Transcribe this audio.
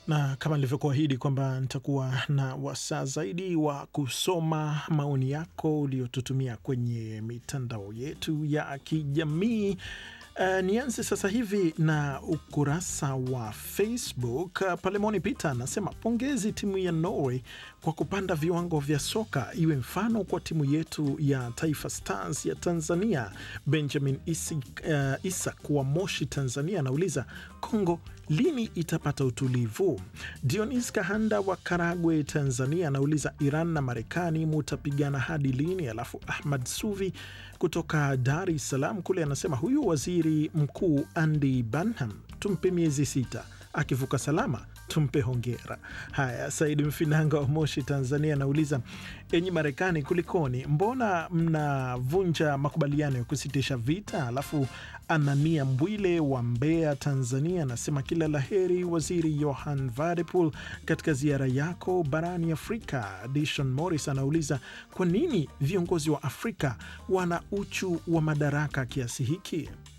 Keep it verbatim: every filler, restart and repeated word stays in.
Na kama nilivyokuahidi kwamba nitakuwa na wasaa zaidi wa kusoma maoni yako uliotutumia kwenye mitandao yetu ya kijamii. Uh, nianze sasa hivi na ukurasa wa Facebook. Uh, Palemoni Peter anasema pongezi timu ya Norway kwa kupanda viwango vya soka, iwe mfano kwa timu yetu ya Taifa Stars ya Tanzania. Benjamin Isi, uh, Isak wa Moshi Tanzania anauliza Kongo lini itapata utulivu? Dionis Kahanda wa Karagwe Tanzania anauliza Iran na Marekani mutapigana hadi lini? Alafu Ahmad Suvi kutoka Dar es Salaam kule anasema huyu waziri mkuu Andy Burnham tumpe miezi sita, akivuka salama tumpe hongera. Haya, Saidi Mfinanga wa Moshi Tanzania anauliza enyi Marekani kulikoni, mbona mnavunja makubaliano ya kusitisha vita? Alafu Anania Mbwile wa Mbeya Tanzania anasema kila laheri waziri Johan Wadephul katika ziara yako barani Afrika. Dishon Morris anauliza kwa nini viongozi wa Afrika wana uchu wa madaraka kiasi hiki?